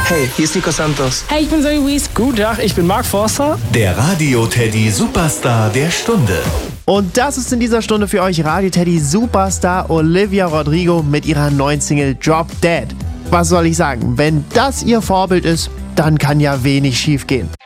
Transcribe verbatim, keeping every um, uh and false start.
Hey, hier ist Nico Santos. Hey, ich bin Zoe Wees. Guten Tag, ich bin Mark Forster. Der Radio-Teddy Superstar der Stunde. Und das ist in dieser Stunde für euch Radio-Teddy Superstar Olivia Rodrigo mit ihrer neuen Single Drop Dead. Was soll ich sagen? Wenn das ihr Vorbild ist, dann kann ja wenig schief gehen.